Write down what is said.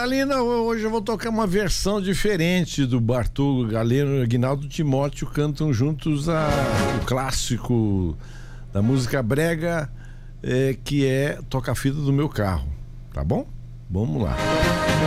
Galina, hoje eu vou tocar uma versão diferente do Bartô Galeno e Aguinaldo Timóteo cantam juntos o clássico da música brega, que é Toca a Fita do Meu Carro, tá bom? Vamos lá.